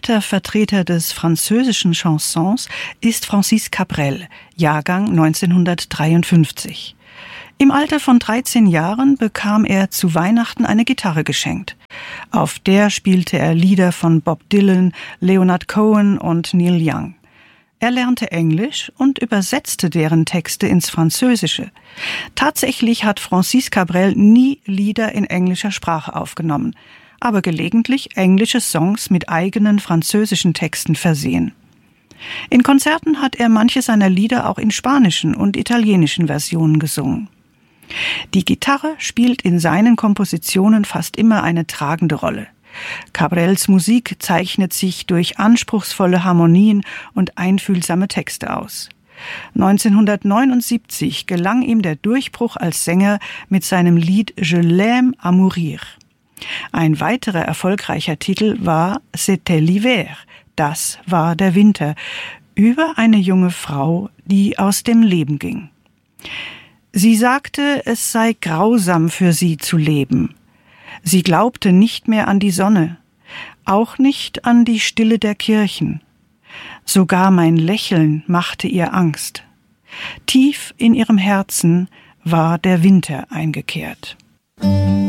berühmter Vertreter des französischen Chansons ist Francis Cabrel, Jahrgang 1953. Im Alter von 13 Jahren bekam er zu Weihnachten eine Gitarre geschenkt. Auf der spielte er Lieder von Bob Dylan, Leonard Cohen und Neil Young. Er lernte Englisch und übersetzte deren Texte ins Französische. Tatsächlich hat Francis Cabrel nie Lieder in englischer Sprache aufgenommen, aber gelegentlich englische Songs mit eigenen französischen Texten versehen. In Konzerten hat er manche seiner Lieder auch in spanischen und italienischen Versionen gesungen. Die Gitarre spielt in seinen Kompositionen fast immer eine tragende Rolle. Cabrels Musik zeichnet sich durch anspruchsvolle Harmonien und einfühlsame Texte aus. 1979 gelang ihm der Durchbruch als Sänger mit seinem Lied Je l'aime à mourir. Ein weiterer erfolgreicher Titel war C'était l'hiver, das war der Winter, über eine junge Frau, die aus dem Leben ging. Sie sagte, es sei grausam für sie zu leben. Sie glaubte nicht mehr an die Sonne, auch nicht an die Stille der Kirchen. Sogar mein Lächeln machte ihr Angst. Tief in ihrem Herzen war der Winter eingekehrt.